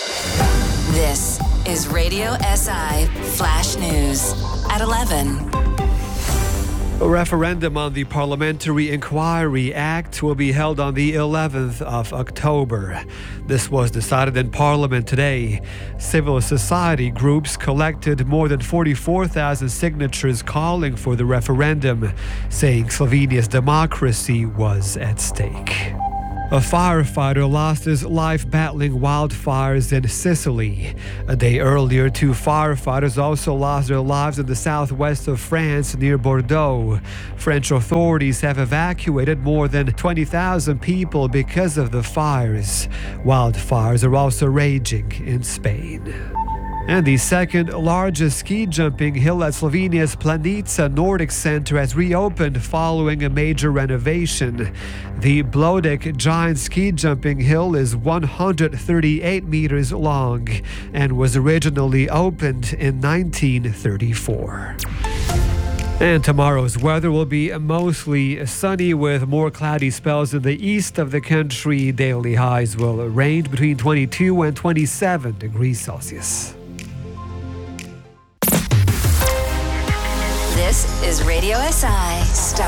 This is Radio SI Flash News at 11. A referendum on the Parliamentary Inquiry Act will be held on the 11th of October. This was decided in Parliament today. Civil society groups collected more than 44,000 signatures calling for the referendum, saying Slovenia's democracy was at stake. A firefighter lost his life battling wildfires in Sicily. A day earlier, 2 firefighters also lost their lives in the southwest of France near Bordeaux. French authorities have evacuated more than 20,000 people because of the fires. Wildfires are also raging in Spain. And the second largest ski jumping hill at Slovenia's Planica Nordic Center has reopened following a major renovation. The Blodek giant ski jumping hill is 138 meters long and was originally opened in 1934. And tomorrow's weather will be mostly sunny with more cloudy spells in the east of the country. Daily highs will range between 22 and 27 degrees Celsius. This is Radio SI.